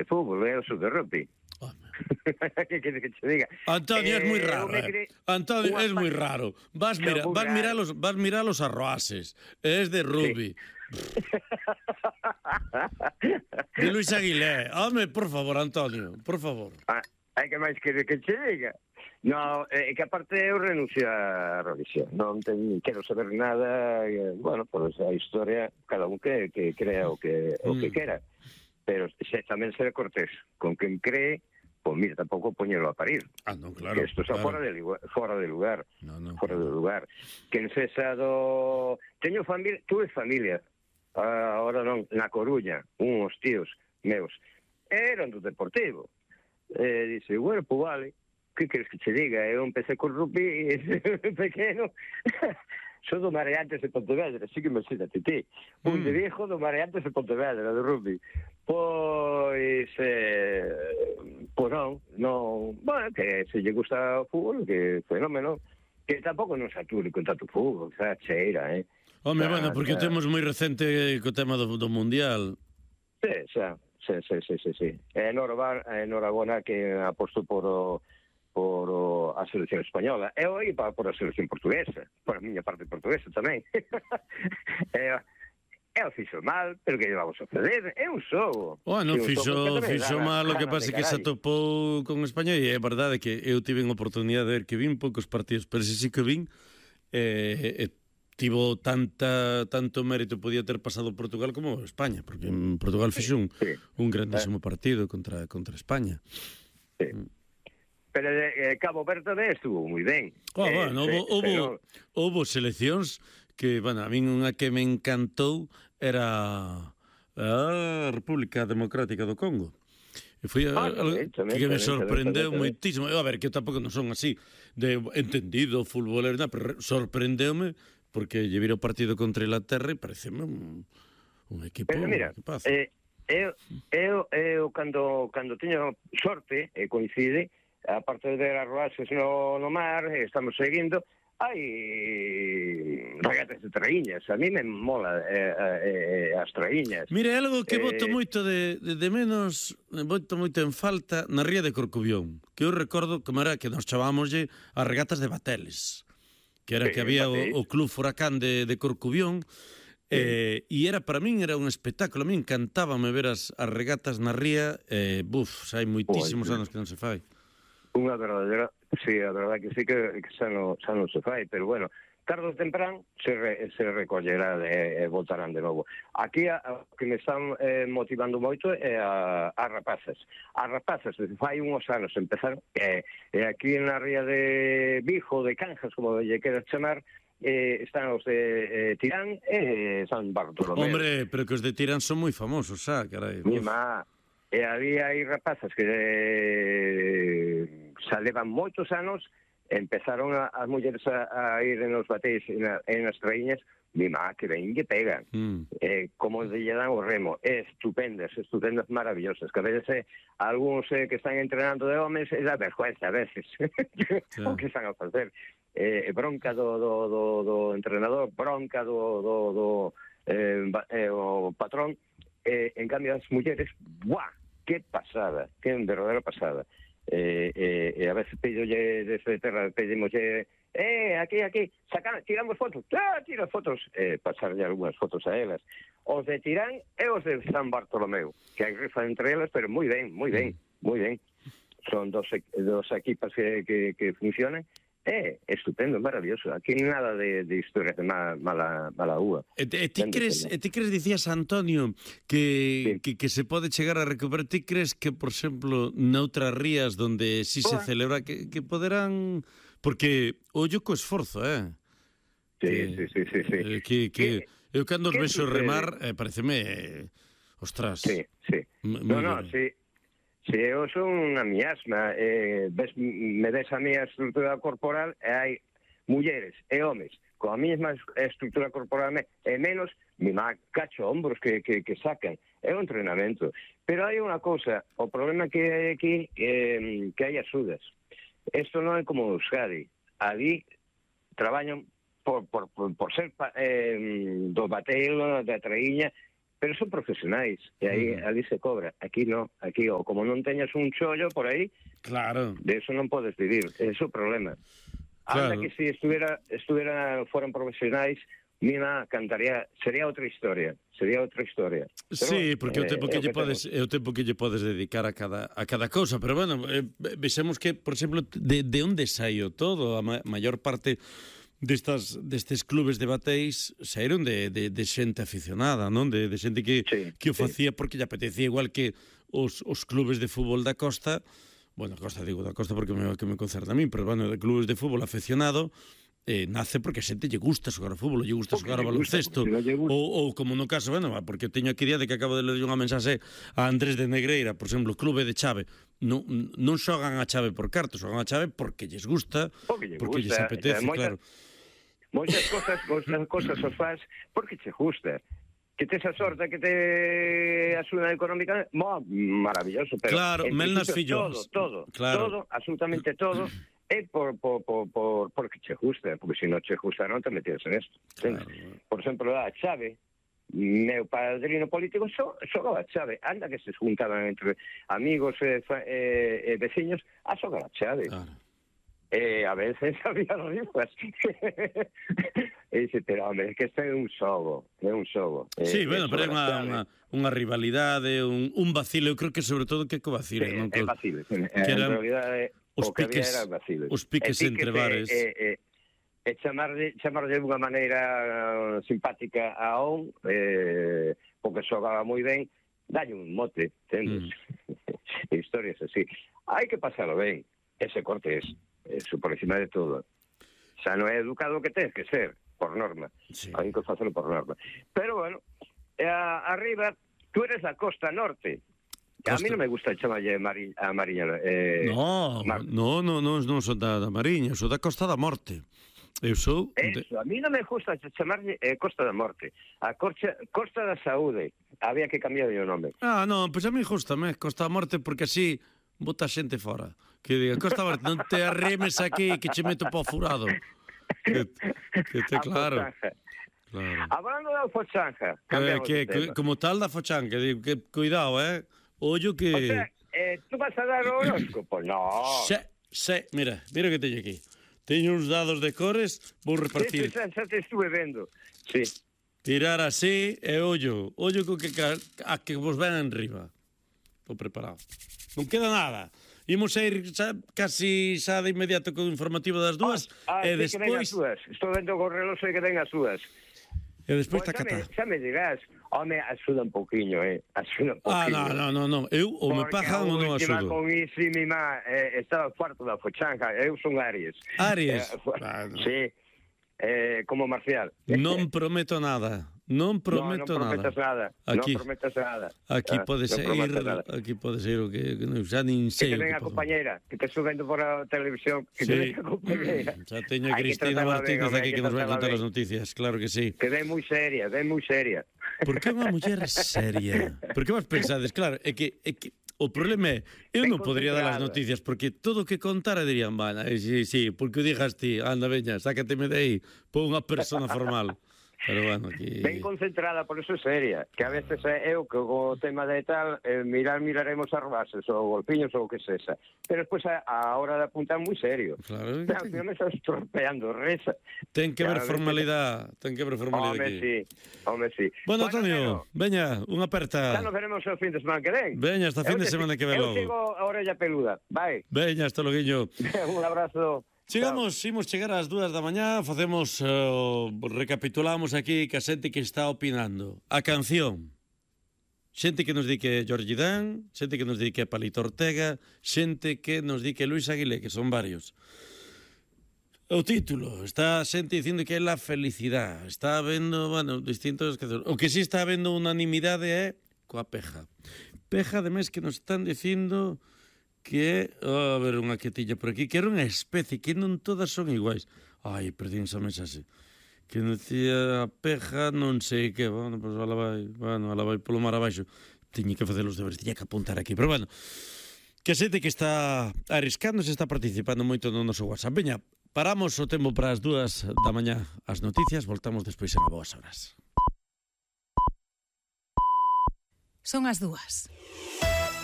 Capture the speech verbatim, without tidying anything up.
fútbol, eu sou de rugby. Que queres que te diga? Antonio, eh, es muy raro, eh. cre... Antonio, es muy raro. Vas mira, vas mirar los vas mirar los arroases. Es de rugby. Sí. De Luis Aguilé. Home, por favor, Antonio, por favor. Ah, hai que máis querer que che diga. No, é eh, que aparte eu renuncio a religión. Non ten, quero saber nada, eh, bueno, pois a historia, cada un que, que crea o que, o que Mm. quera. Pero se, tamén ser cortés con quen cree, pois mira, tampouco poñelo a parir. Ah, non, claro. Que isto está claro. fora de lugar, fora de lugar. No, no, fora claro. de lugar. Quen sexa do... Teño familia, tuve familia, ahora non, na Coruña, uns tíos meus, eran do Deportivo. Eh, dice, bueno, pues vale, que queres que te diga? Eu empecé con rugby pequeno. Sou do Mareantes de Pontevedra, así que imagínate ti. Un Mm. de viejo do Mareantes de Pontevedra, de rugby. Pois, eh, pois non, non, bueno, que se lle gusta o fútbol, que fenómeno, que tampouco non sature con tanto fútbol, xa cheira, eh. Home, Xa, bueno, porque xa. temos moi recente co tema do, do Mundial. Sí, xa, sí, sí, sí, sí, sí. Enhorabona, enhorabona que aposto por o por o, a selección española. Eu aí para por a selección portuguesa, por a miña parte portuguesa tamén. e, eu fixo mal, pero que vamos a fazer? É un xogo. Bueno, É un fixo, xogo que tamén fixo dá mal, o que ganas pasa de é que se carallo. atopou con España e é verdade que eu tive a oportunidade de ver que vin poucos partidos, pero ese sí que vin eh, eh, tivo tanta tanto mérito podía ter pasado Portugal como España, porque en Portugal fixo un, Sí. un grandísimo partido contra contra España. Sí. Pero eh, Cabo Verde estuvo moi ben. Oh, Eh, bueno, se- houbo, houbo, pero- houbo seleccións que, bueno, a min unha que me encantou era a República Democrática do Congo. E foi Ah, algo tamén, tamén, que me tamén, sorprendeu tamén, tamén. moitísimo. Eu, a ver, que eu tampouco non son así de entendido futbolero, nada, pero re- sorprendeume porque lle vira o partido contra Inglaterra e pareceme un, un equipo Pero mira, equipazo. eh, eu, eu, eu cando, cando teño sorte, e coincide, aparte de ver as roaxes no, no mar, e estamos seguindo, hai regatas de traíñas. A mí me mola eh, eh, as traíñas. Mira, é algo que Eh, boto moito de, de, de menos, boto moito en falta na ría de Corcubión, que eu recordo como era que nos chamámoslle as regatas de Bateles, que era Sí, que había o, Bateles. o Club Furacán de, de Corcubión, eh, e era para min era un espectáculo, a mí encantábame ver as, as regatas na ría, eh, buf, hai moitísimos Pois, anos que non se fai. Unha verdadeira, sí, a verdade que sí que, que xa, non, xa non se fai, pero bueno, tarde ou temprán se, re, se recollerá e, e voltarán de novo. Aquí a, a que me están eh, motivando moito é a, a rapazas. As rapazas, fai uns anos empezaron, e eh, aquí na ría de Vigo, de Canjas, como lle queras chamar, eh, están os de eh, Tirán e San Bartolomé. Hombre, pero que os de Tirán son moi famosos, xa, carai. Mi Uf. má, e había aí rapazas que eh, xa levan moitos anos, empezaron a, as mulleres a, a ir en os batéis e na, en as traíñas, mi má, que ven que pegan. Mm. Eh, como lle dan o remo, estupendas, estupendas, maravillosas, que a veces eh, algúns eh, que están entrenando de homes é da vergüenza a veces Sí. o que están a facer. Eh, bronca do, do, do, do entrenador, bronca do, do, do eh, ba- eh, o patrón. Eh, en cambio as mulleres, ¡buah! Que pasada, que verdadera pasada. Eh, eh, e a veces pídolle desde terra, pedimoslle, eh, aquí, aquí, saca, tiramos fotos, ah, tira fotos, eh, pasarlle algunhas fotos a elas. Os de Tirán e os de San Bartolomeu, que hai rifa entre elas, pero moi ben, moi ben, moi ben. Son dos, dos equipas que, que, que funcionan. É estupendo, maravilloso. Aquí nada de, de historias de mala, mala, mala uva. E ti, e ti crees, e ti crees, dicías, Antonio, que, Sí. que, que se pode chegar a recuperar? Ti crees que, por exemplo, noutras rías donde si se Boa. celebra, que, que poderán... Porque ollo co esforzo, eh? Sí, que, sí, sí, sí, sí. eh, que, que eu cando os que vexo sucede? remar, eh, pareceme... Eh, ostras. Sí, sí. M- No, moi no, ben. sí. Si eu son unha miasma, eh, ves, me ves a miña estrutura corporal e hai mulleres e homes con a mesma estrutura corporal e menos, mi má cacho hombros que, que, que sacan. É un entrenamento. Pero hai unha cousa, o problema que hai aquí eh, que hai axudas. Isto non é como Euskadi. Ali traballan por, por, por, por ser pa, eh, do bateiro, da traíña, pero son profesionais, e aí Mm. ali se cobra. Aquí no, aquí, o como non teñas un chollo por aí, Claro. de eso non podes vivir, é o problema. Anda Claro. que si estuviera, estuviera fueran profesionais, Mina cantaría, sería outra historia, sería outra historia. Pero, Sí, porque é o tempo eh, que é o lle que podes é o tempo que lle podes dedicar a cada a cada cousa, pero bueno, eh, vexemos que, por exemplo, de de onde saio todo, a ma, maior parte destas destes clubes de bateis saíron de, de, de xente aficionada, non? De, de xente que, Sí, que o sí. facía porque lle apetecía, igual que os, os clubes de fútbol da Costa, bueno, Costa digo da Costa porque me, que me concerne a mí, pero bueno, de clubes de fútbol aficionado, eh, nace porque a xente lle gusta xogar ao fútbol, lle gusta Porque xogar ao lle gusta, baloncesto, porque non lle gusta. ou, ou como no caso, bueno, porque eu teño aquí día de que acabo de ler unha mensaxe a Andrés de Negreira, por exemplo, clube de chave, non, non xogan a chave por cartos, xogan a chave porque lles gusta, Porque lle porque lles gusta, apetece, e moita- claro. Moitas cosas, moitas cosas os faz porque che gusta. Que tes a sorte que te axuda económica, mo, maravilloso, pero Claro, en mel nas principio filloas. todo, todo, Claro. todo, absolutamente todo, é por, por, por, por, porque che gusta, porque se non che gusta non te metes en esto. Claro. Por exemplo, a chave, meu padrino político xo, xogaba a chave, anda que se juntaban entre amigos e, fa- e, e veciños a xogar a chave. Claro. E a veces había rifas. E dice, pero hombre, es que este é un xogo, é un xogo. Sí, Eh, bueno, é pero é sobre a unha, chave. unha, unha rivalidade, un, un vacilo, eu creo que sobre todo que co vacilo, Sí, non? é Co- fácil. En que eran realidad, os o que había piques- era vacilo. os piques entre bares. E, e, e chamarlle, chamarlle de unha maneira uh, simpática a un, eh, porque xogaba moi ben, dalle un mote, entendes? Mm. Historias así. Hai que pasalo ben, ese corte es, eso por encima de todo. Xa non é educado que tens que ser, por norma. Sí. Hai que facelo por norma. Pero bueno, eh, arriba, tú eres da costa norte. A Costa- mí non me gusta chamarlle Mari, a Mariña. Eh, No, Mar- no, no, no, non son da, da Mariña, son da Costa da Morte. Eu sou... de- Eso, a mí non me gusta chamarlle eh, Costa da Morte. A Corcha, Costa da Saúde. Había que cambiar o nome. Ah, non, pois a mí justame Costa da Morte porque así bota a xente fora. Que diga, Costa da Morte, non te arremes aquí que che meto po furado. Que, que te A claro. Fochancha. Claro. Hablando da Fochancha, Eh, cambiamos que, de que, tema. como tal da Fochan, que, di- que cuidado, eh. Ollo que... O sea, eh, tú vas a dar o horóscopo? No. Se, se, mira, mira o que teño aquí. Teño uns dados de cores, vou Sí, sí, repartir. xa, xa te estuve vendo. Sí. Tirar así e ollo. Ollo co que ca- a que vos ven en riba. Estou preparado. Non queda nada. Imos a ir xa, casi xa de inmediato co informativo das dúas Ah, e sí, que ven as despois dúas. Estou vendo o reloxo e que ven as dúas. e despois Pois xa, me, tacata. xa me dirás, home, axuda un poquinho, eh? Axuda un Ah, poquinho. no, no, no, no. Eu ou me Porque pagan ou non a última axudo. con Isi, mi má, eh, estaba farto da Fochanca. Eu son Aries. Aries. Eh, fu- Ah, no. Sí, eh, como Marcial. Non prometo nada. Non prometo no, non prometas nada. nada. Aquí, Non prometas nada. aquí Ah, pode non ser, prometas nada. aquí pode ser o que, que non, xa nin Que sei o te ven que a podo. compañeira, que te suben por a televisión, que te Sí. ven a compañeira. Xa teño a Hai que Cristina tratarla ben, Martínez home, hai aquí que nos vai tratarla contar ben. as noticias, claro que sí. Que ven moi seria, ven moi seria. Por que unha muller seria? Por que vos pensades? Claro, é que, é que o problema é, eu Ben non podría dar as concentrada. noticias porque todo o que contara dirían, vana, eh, sí, sí, porque o digas ti, anda, veña, sácateme de aí, pon unha persona formal. Pero bueno, aquí... Ben concentrada, por eso é seria. Que a veces é eu que o tema de tal, eh, mirar, miraremos as bases, ou golpiños, ou o que sexa. Pero despois a, a hora de apuntar moi serio. Claro, Claro, que non me estás estropeando, reza. ten que haber Claro, formalidade, ten que haber formalidade Home, aquí. sí, home, sí. Bueno, Antonio, veña, unha Xa aperta. nos veremos o fin de semana que ven. Veña, hasta fin Eu de te- semana que ven Eu logo. sigo a orella peluda. Vai. Veña, hasta loguiño. Un abrazo. Chegamos, imos chegar ás dúas da mañá, facemos, uh, recapitulamos aquí que a xente que está opinando. A canción. Xente que nos di que é Jorge Dan, xente que nos di que é Palito Ortega, xente que nos di que é Luis Aguilé, que son varios. O título, está a xente dicindo que é la felicidad. Está habendo, bueno, distintos... O que sí está habendo unanimidade é coa Peja. Peja, ademais, que nos están dicindo que é, oh, a ver, unha quetilla por aquí, que era unha especie, que non todas son iguais. Ai, perdín esa mensaxe. Que non dicía a Peja, non sei que, bueno, pois pues, ala vai, bueno, ala vai polo mar abaixo. Tiña que facer os deberes, tiña que apuntar aquí, pero bueno, que a xente que está arriscando se está participando moito no noso WhatsApp. Veña, paramos o tempo para as dúas da mañá as noticias, voltamos despois en a boas horas. Son as dúas.